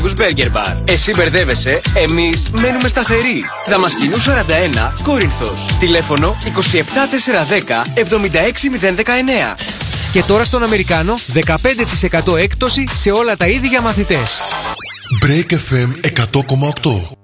Γιώργος Burger Bar. Εσύ μπερδεύεσαι, εμείς μένουμε σταθεροί. Δαμασκηνού 41, Κόρινθος. Τηλέφωνο 27410 76019. Και τώρα στον Αμερικάνο 15% έκπτωση σε όλα τα είδη για μαθητές. Break FM 100,8.